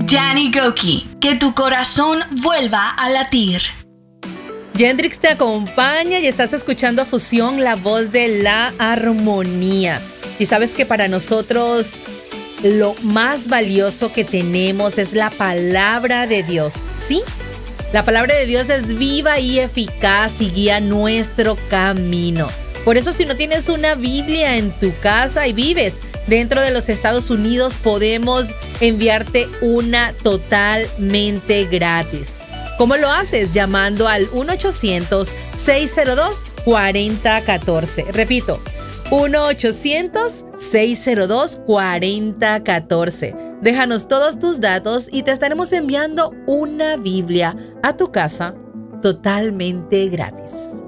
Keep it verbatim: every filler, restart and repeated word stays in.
Danny Gokey, que tu corazón vuelva a latir. Yendrix te acompaña y estás escuchando a Fusión, la voz de la armonía. Y sabes que para nosotros lo más valioso que tenemos es la palabra de Dios, ¿sí? La palabra de Dios es viva y eficaz y guía nuestro camino. Por eso, si no tienes una Biblia en tu casa y vives dentro de los Estados Unidos, podemos enviarte una totalmente gratis. ¿Cómo lo haces? Llamando al uno ochocientos, seis cero dos, cuatro cero uno cuatro. Repito, uno ochocientos, seis cero dos, cuatro cero uno cuatro. Déjanos todos tus datos y te estaremos enviando una Biblia a tu casa totalmente gratis.